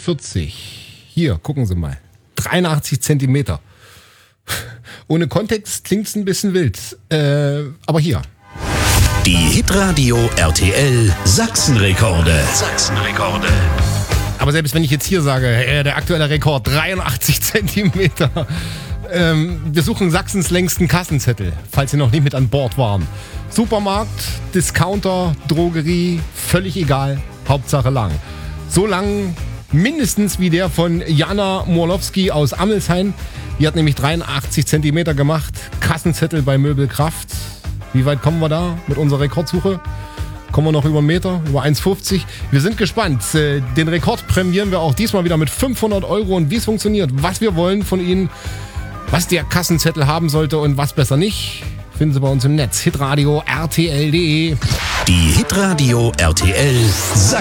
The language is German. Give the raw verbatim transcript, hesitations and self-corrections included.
vierzig. Hier, gucken Sie mal. dreiundachtzig Zentimeter. Ohne Kontext klingt es ein bisschen wild. Äh, aber hier. Die Hitradio R T L Sachsenrekorde. Sachsenrekorde. Aber selbst wenn ich jetzt hier sage, äh, der aktuelle Rekord dreiundachtzig Zentimeter. Ähm, wir suchen Sachsens längsten Kassenzettel, falls Sie noch nicht mit an Bord waren. Supermarkt, Discounter, Drogerie, völlig egal, Hauptsache lang. So lang mindestens wie der von Jana Morlowski aus Ammelsheim. Die hat nämlich dreiundachtzig Zentimeter gemacht. Kassenzettel bei Möbelkraft. Wie weit kommen wir da mit unserer Rekordsuche? Kommen wir noch über einen Meter, über eins fünfzig. Wir sind gespannt. Den Rekord prämieren wir auch diesmal wieder mit fünfhundert Euro. Und wie es funktioniert, was wir wollen von Ihnen, was der Kassenzettel haben sollte und was besser nicht, finden Sie bei uns im Netz. Hitradio R T L punkt de. Die Hitradio R T L Sachsen.